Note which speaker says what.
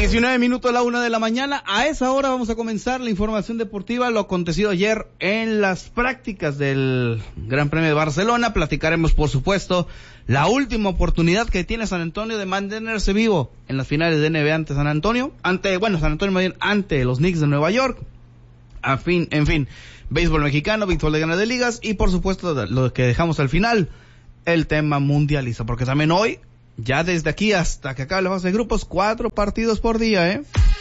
Speaker 1: 19 minutos a la 1 de la mañana. A esa hora vamos a comenzar la información deportiva, lo acontecido ayer en las prácticas del Gran Premio de Barcelona. Platicaremos, por supuesto, la última oportunidad que tiene San Antonio de mantenerse vivo en las finales de NBA ante San Antonio, ante los Knicks de Nueva York. En fin, béisbol mexicano, béisbol de Grandes Ligas y, por supuesto, lo que dejamos al final, el tema mundialista, porque también hoy, ya desde aquí hasta que acabe la fase de grupos, 4 partidos por día,